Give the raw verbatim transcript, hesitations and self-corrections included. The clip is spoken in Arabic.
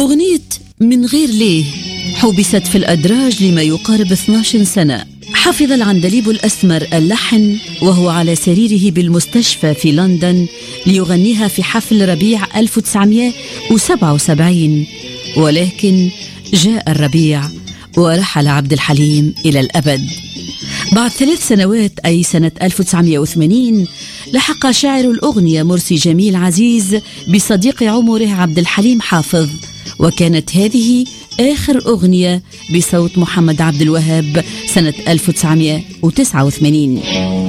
أغنية من غير ليه حبست في الأدراج لما يقارب اثنتي عشرة سنة. حفظ العندليب الأسمر اللحن وهو على سريره بالمستشفى في لندن ليغنيها في حفل ربيع ألف وتسعمائة وسبعة وسبعين، ولكن جاء الربيع ورحل عبد الحليم إلى الأبد. بعد ثلاث سنوات أي سنة ألف وتسعمائة وثمانين لحق شاعر الأغنية مرسي جميل عزيز بصديق عمره عبد الحليم حافظ، وكانت هذه آخر أغنية بصوت محمد عبد الوهاب سنة ألف وتسعمائة وتسعة وثمانين.